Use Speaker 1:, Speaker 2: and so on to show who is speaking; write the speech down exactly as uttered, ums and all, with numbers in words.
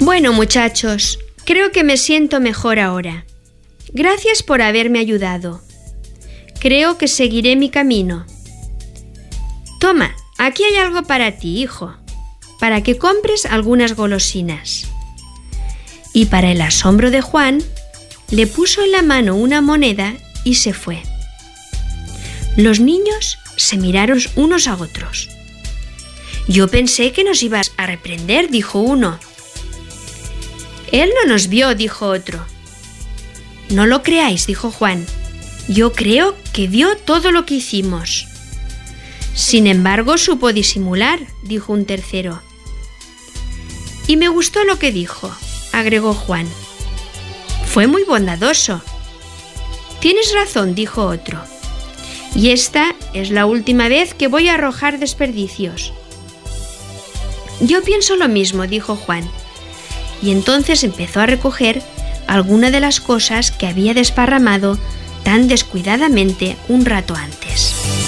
Speaker 1: Bueno, muchachos, creo que me siento mejor ahora. Gracias por haberme ayudado. Creo que seguiré mi camino. Toma, aquí hay algo para ti, hijo, para que compres algunas golosinas. Y para el asombro de Juan, le puso en la mano una moneda y se fue. Los niños se miraron unos a otros. Yo pensé que nos ibas a reprender, dijo uno. Él no nos vio, dijo otro. No lo creáis, dijo Juan. Yo creo que vio todo lo que hicimos. Sin embargo, supo disimular, dijo un tercero. Y me gustó lo que dijo, agregó Juan. Fue muy bondadoso. Tienes razón, dijo otro. Y esta es la última vez que voy a arrojar desperdicios. Yo pienso lo mismo, dijo Juan. Y entonces empezó a recoger alguna de las cosas que había desparramado tan descuidadamente un rato antes.